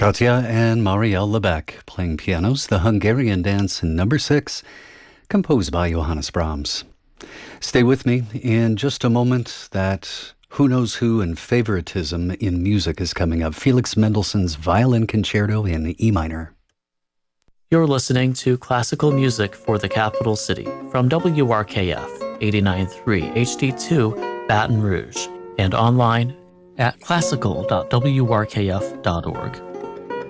Katja and Marielle Lebec playing pianos, the Hungarian Dance number 6, composed by Johannes Brahms. Stay with me in just a moment. That Who Knows Who and favoritism in music is coming up. Felix Mendelssohn's Violin Concerto in E minor. You're listening to classical music for the capital city from WRKF 89.3 HD2 Baton Rouge and online at classical.wrkf.org.